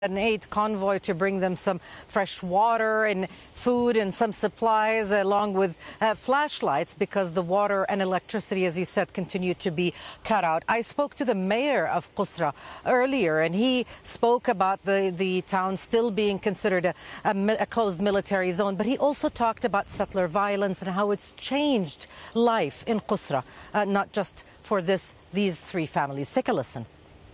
an aid convoy to bring them some fresh water and food and some supplies along with flashlights because the water and electricity, as you said, continue to be cut out. I spoke to the mayor of Qusra earlier and he spoke about the town still being considered a closed military zone, but he also talked about settler violence and how it's changed life in Qusra, not just for these three families. Take a listen.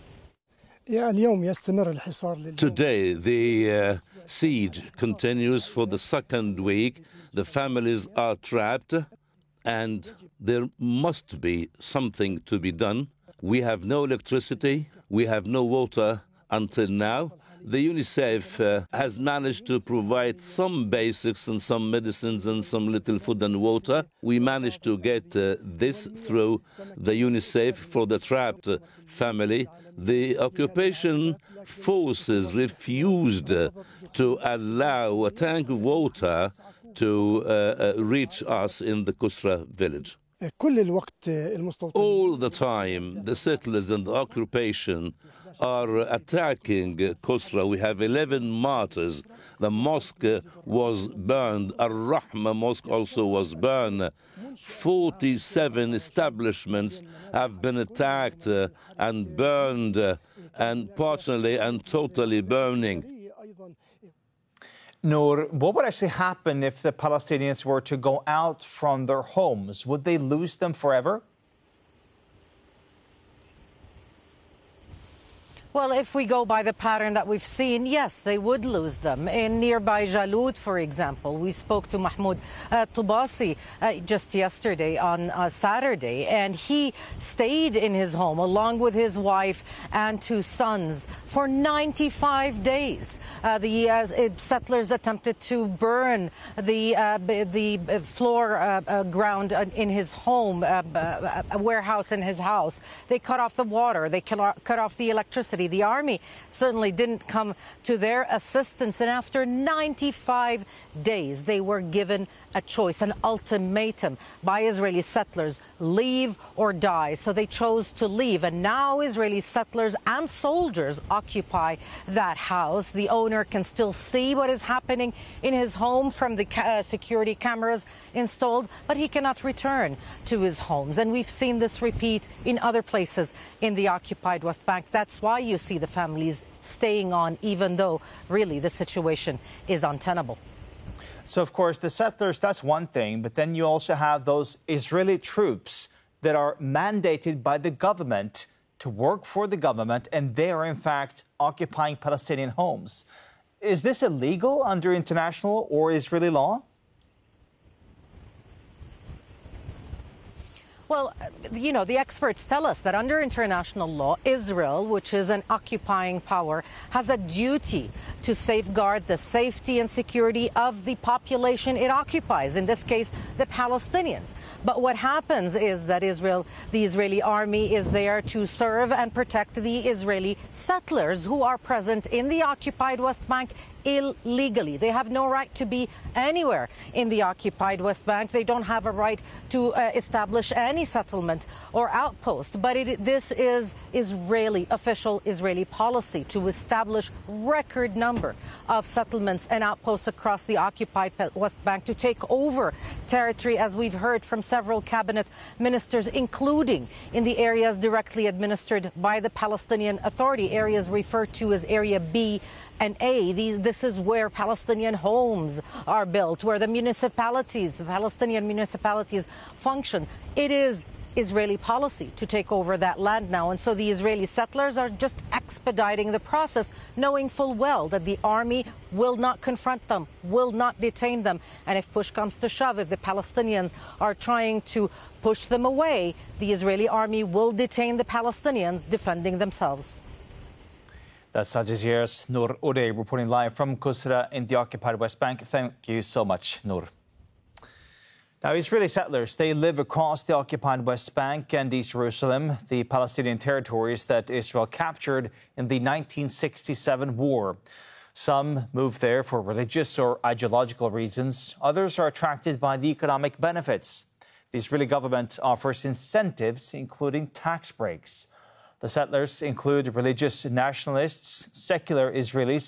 Today, the siege continues for the second week. The families are trapped, and there must be something to be done. We have no electricity, we have no water until now. The UNICEF has managed to provide some basics and some medicines and some little food and water. We managed to get this through the UNICEF for the trapped family. The occupation forces refused to allow a tank of water to reach us in the Qusra village. All the time, the settlers and the occupation are attacking Qusra. We have 11 martyrs. The mosque was burned. Al-Rahma mosque also was burned. 47 establishments have been attacked and burned, and partially and totally burning. Noor, what would actually happen if the Palestinians were to go out from their homes? Would they lose them forever? Well, if we go by the pattern that we've seen, yes, they would lose them. In nearby Jalut, for example, we spoke to Mahmoud Tubasi just yesterday on Saturday, and he stayed in his home along with his wife and two sons for 95 days. The settlers attempted to burn the floor ground in his home, a warehouse in his house. They cut off the water. They cut off the electricity. The army certainly didn't come to their assistance, and after 95 days they were given a choice, an ultimatum by Israeli settlers: leave or die. So they chose to leave, and now Israeli settlers and soldiers occupy that house. The owner can still see what is happening in his home from the security cameras installed, but he cannot return to his homes. And we've seen this repeat in other places in the occupied West Bank. That's why you see the families staying on, even though really the situation is untenable. So, of course, the settlers, that's one thing, but then you also have those Israeli troops that are mandated by the government to work for the government, and they are, in fact, occupying Palestinian homes. Is this illegal under international or Israeli law? Well, you know, the experts tell us that under international law, Israel, which is an occupying power, has a duty to safeguard the safety and security of the population it occupies, in this case, the Palestinians. But what happens is that the Israeli army is there to serve and protect the Israeli settlers who are present in the occupied West Bank illegally. They have no right to be anywhere in the occupied West Bank. They don't have a right to establish any settlement or outpost. But this is official Israeli policy to establish record number of settlements and outposts across the occupied West Bank to take over territory, as we've heard from several cabinet ministers, including in the areas directly administered by the Palestinian Authority, areas referred to as Area B and A. This is where Palestinian homes are built, where the Palestinian municipalities function. It is Israeli policy to take over that land now. And so the Israeli settlers are just expediting the process, knowing full well that the army will not confront them, will not detain them. And if push comes to shove, if the Palestinians are trying to push them away, the Israeli army will detain the Palestinians defending themselves. That's Al Jazeera's Noor Uday reporting live from Qusra in the occupied West Bank. Thank you so much, Noor. Now, Israeli settlers, they live across the occupied West Bank and East Jerusalem, the Palestinian territories that Israel captured in the 1967 war. Some moved there for religious or ideological reasons. Others are attracted by the economic benefits. The Israeli government offers incentives, including tax breaks. The settlers include religious nationalists, secular Israelis,